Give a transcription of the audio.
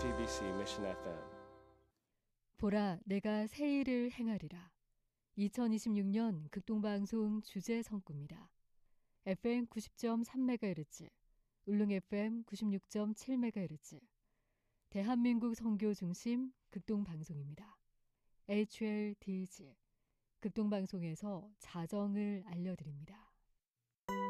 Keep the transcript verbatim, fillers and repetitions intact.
씨비씨 Mission 에프엠. 보라, 내가 새 일을 행하리라. 이천이십육 년 극동방송 주제 성구입니다. 에프엠 구십 점 삼 메가헤르츠, 울릉 에프엠 구십육 점 칠 메가헤르츠, 대한민국 선교 중심 극동방송입니다. 에이치엘디지, 극동방송에서 자정을 알려드립니다.